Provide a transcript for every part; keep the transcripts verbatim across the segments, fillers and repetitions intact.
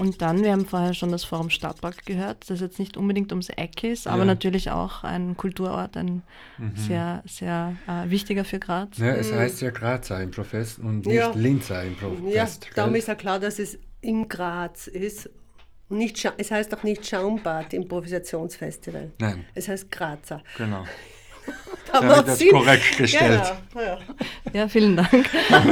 Und dann, wir haben vorher schon das Forum Stadtpark gehört, das jetzt nicht unbedingt ums Eck ist, aber ja. natürlich auch ein Kulturort, ein mhm. sehr, sehr äh, wichtiger für Graz. Ja, es heißt ja Grazer Improfest und nicht ja. Linzer Improfest. Ja, gell? darum ist ja klar, dass es in Graz ist. Nicht Scha- es heißt auch nicht Schaumbad Improvisationsfestival. Nein. Es heißt Grazer. Genau. Da Damit macht das Sinn. korrekt gestellt. Genau. Ja. Ja, vielen Dank.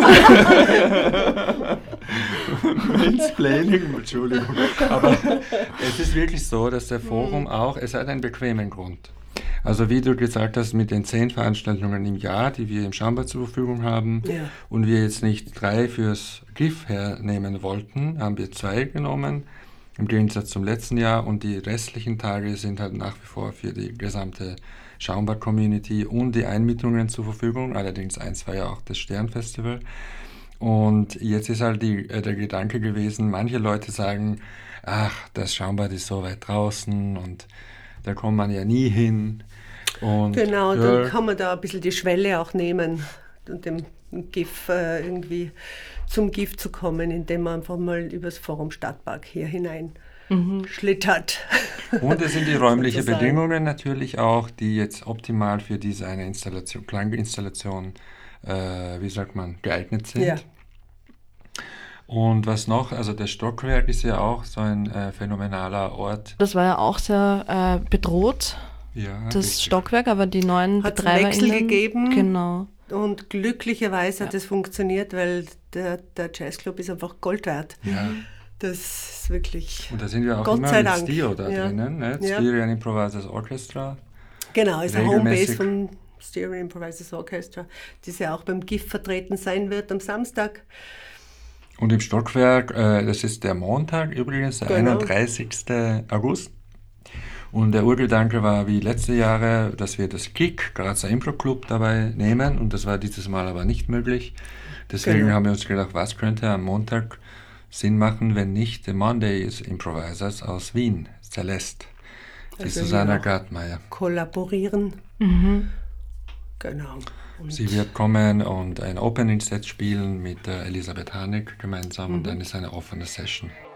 Mansplaining, Entschuldigung. Aber es ist wirklich so, dass der Forum auch, es hat einen bequemen Grund. Also wie du gesagt hast, mit den zehn Veranstaltungen im Jahr, die wir im Schaumbad zur Verfügung haben, Ja. und wir jetzt nicht drei fürs GIF hernehmen wollten, haben wir zwei genommen, im Gegensatz zum letzten Jahr, und die restlichen Tage sind halt nach wie vor für die gesamte Schaumbad-Community und die Einmietungen zur Verfügung, allerdings eins war ja auch das Sternfestival. Und jetzt ist halt die, äh, der Gedanke gewesen, manche Leute sagen, ach, das Schaumbad ist so weit draußen und da kommt man ja nie hin. Und, Genau, ja, dann kann man da ein bisschen die Schwelle auch nehmen und dem GIF äh, irgendwie zum GIF zu kommen, indem man einfach mal übers Forum Stadtpark hier hinein mhm. schlittert. Und es sind die räumlichen sozusagen. Bedingungen natürlich auch, die jetzt optimal für diese eine Installation, Klanginstallation, äh, wie sagt man, geeignet sind. Ja. Und was noch, also das Stockwerk ist ja auch so ein äh, phänomenaler Ort. Das war ja auch sehr äh, bedroht, Ja, das richtig. Stockwerk, aber die neuen Hat BetreiberInnen... Wechsel gegeben. Genau. Und glücklicherweise hat Ja. es funktioniert, weil der, der Jazzclub ist einfach Gold wert. Ja. Das ist wirklich, Und da sind wir auch Gott immer sei mit Dank. Stio da Ja. drinnen, ne? Ja. Styrian Improvisers Orchestra. genau, ist eine Regelmäßig. Homebase vom Stereo Improvisers Orchestra, das ja auch beim GIF vertreten sein wird am Samstag. Und im Stockwerk, äh, das ist der Montag übrigens, der Genau. einunddreißigsten August. Und der Urgedanke war wie letzte Jahre, dass wir das Kick, Grazer Impro Club, dabei nehmen. Und das war dieses Mal aber nicht möglich. Deswegen Genau. haben wir uns gedacht, was könnte am Montag Sinn machen, wenn nicht The Mondays Improvisers aus Wien, Celeste, die Also Susanna ja. Gartmeier. Kollaborieren. Mhm. Genau. Und Sie wird kommen und ein Opening-Set spielen mit äh, Elisabeth Haneck gemeinsam, und dann ist eine offene Session.